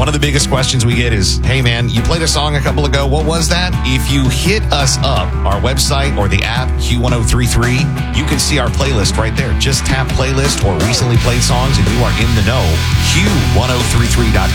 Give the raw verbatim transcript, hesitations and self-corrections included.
One of the biggest questions we get is, hey man, you played a song a couple ago. What was that? If you hit us up, our website or the app, Q ten thirty-three, you can see our playlist right there. Just tap playlist or recently played songs and you are in the know. Q ten thirty-three dot